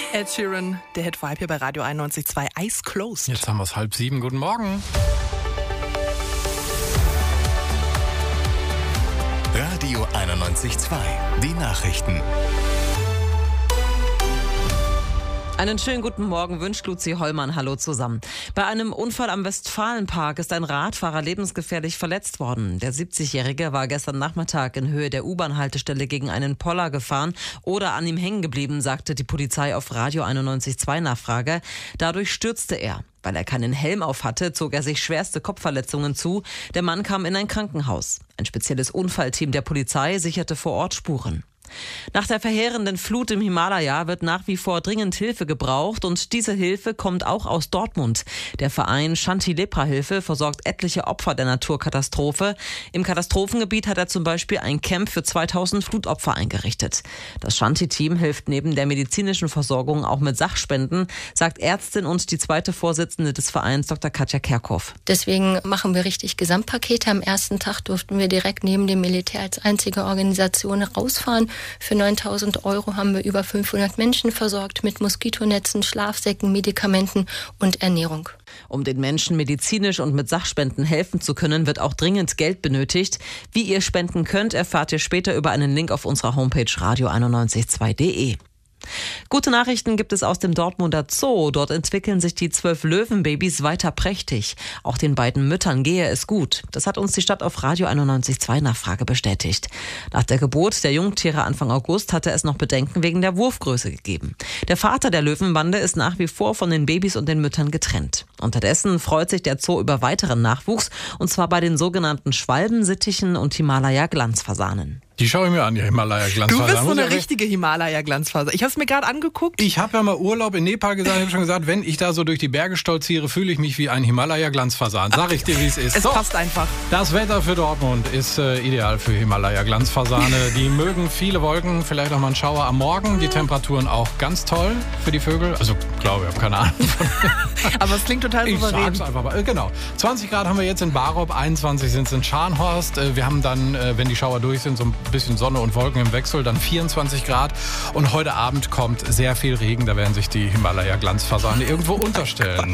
Ed Sheeran, der Hit-Vibe hier bei Radio 91.2, Eyes Closed. Jetzt haben wir es 6:30. Guten Morgen. Radio 91.2, die Nachrichten. Einen schönen guten Morgen wünscht Luzi Hollmann. Hallo zusammen. Bei einem Unfall am Westfalenpark ist ein Radfahrer lebensgefährlich verletzt worden. Der 70-Jährige war gestern Nachmittag in Höhe der U-Bahn-Haltestelle gegen einen Poller gefahren oder an ihm hängen geblieben, sagte die Polizei auf Radio 91.2 Nachfrage. Dadurch stürzte er. Weil er keinen Helm auf hatte, zog er sich schwerste Kopfverletzungen zu. Der Mann kam in ein Krankenhaus. Ein spezielles Unfallteam der Polizei sicherte vor Ort Spuren. Nach der verheerenden Flut im Himalaya wird nach wie vor dringend Hilfe gebraucht und diese Hilfe kommt auch aus Dortmund. Der Verein Shanti Lepra-Hilfe versorgt etliche Opfer der Naturkatastrophe. Im Katastrophengebiet hat er zum Beispiel ein Camp für 2000 Flutopfer eingerichtet. Das Shanti-Team hilft neben der medizinischen Versorgung auch mit Sachspenden, sagt Ärztin und die zweite Vorsitzende des Vereins Dr. Katja Kerkhoff. Deswegen machen wir richtig Gesamtpakete. Am ersten Tag durften wir direkt neben dem Militär als einzige Organisation rausfahren. Für 9.000 € haben wir über 500 Menschen versorgt mit Moskitonetzen, Schlafsäcken, Medikamenten und Ernährung. Um den Menschen medizinisch und mit Sachspenden helfen zu können, wird auch dringend Geld benötigt. Wie ihr spenden könnt, erfahrt ihr später über einen Link auf unserer Homepage radio912.de. Gute Nachrichten gibt es aus dem Dortmunder Zoo. Dort entwickeln sich die 12 Löwenbabys weiter prächtig. Auch den beiden Müttern gehe es gut. Das hat uns die Stadt auf Radio 91.2 Nachfrage bestätigt. Nach der Geburt der Jungtiere Anfang August hatte es noch Bedenken wegen der Wurfgröße gegeben. Der Vater der Löwenbande ist nach wie vor von den Babys und den Müttern getrennt. Unterdessen freut sich der Zoo über weiteren Nachwuchs, und zwar bei den sogenannten Schwalbensittichen und Himalaya-Glanzfasanen. Die schaue ich mir an, die Himalaya-Glanzfasan. Du bist so eine richtige Himalaya-Glanzfaser. Ich habe es mir gerade angeguckt. Ich habe ja mal Urlaub in Nepal gesagt. Ich habe schon gesagt, wenn ich da so durch die Berge stolziere, fühle ich mich wie ein Himalaya-Glanzfasan. Sag ich dir, wie es ist. Es passt einfach. Das Wetter für Dortmund ist ideal für Himalaya-Glanzfasane. Die mögen viele Wolken, vielleicht auch mal einen Schauer am Morgen. Die Temperaturen auch ganz toll für die Vögel. Also, glaube ich, habe keine Ahnung. Aber es klingt total souverän. Ich sag's einfach mal. Genau. 20 Grad haben wir jetzt in Barop, 21 sind es in Scharnhorst. Wir haben dann, wenn die Schauer durch sind, so ein bisschen Sonne und Wolken im Wechsel, dann 24 Grad. Und heute Abend kommt sehr viel Regen. Da werden sich die Himalaya-Glanzfasane irgendwo unterstellen.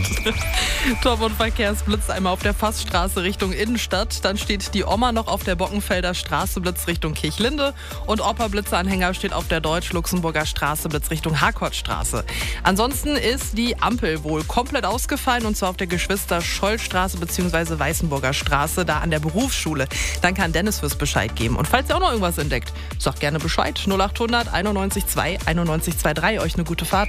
Torben und Verkehrsblitz einmal auf der Fassstraße Richtung Innenstadt. Dann steht die Oma noch auf der Bockenfelder Straße Blitz Richtung Kirchlinde. Und Opa Blitzeanhänger steht auf der Deutsch-Luxemburger Straße Blitz Richtung Harkortstraße. Ansonsten ist die Ampel wohl komplett ausgefallen, und zwar auf der Geschwister-Scholl-Straße bzw. Weißenburger Straße, da an der Berufsschule. Dann kann Dennis fürs Bescheid geben. Und falls ihr auch noch irgendwas entdeckt, sagt gerne Bescheid. 0800 91.2 91.23. Euch eine gute Fahrt.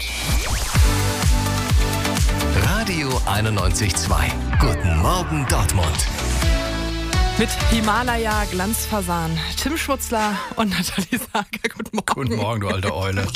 Radio 91.2. Guten Morgen Dortmund. Mit Himalaya Glanzfasan, Tim Schmutzler und Nathalie Sager. Guten Morgen. Guten Morgen, du alte Eule.